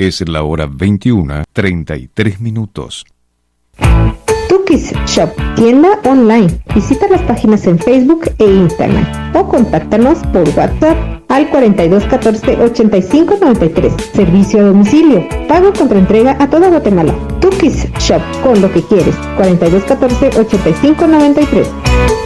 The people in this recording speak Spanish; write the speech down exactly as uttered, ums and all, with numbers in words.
Es la hora veintiuna, treinta y tres minutos. Tukis Shop, tienda online. Visita las páginas en Facebook e Instagram o contáctanos por WhatsApp al cuarenta y dos catorce ochenta y cinco noventa y tres. Servicio a domicilio. Pago contra entrega a toda Guatemala. Tukis Shop, con lo que quieres. cuarenta y dos catorce ochenta y cinco noventa y tres.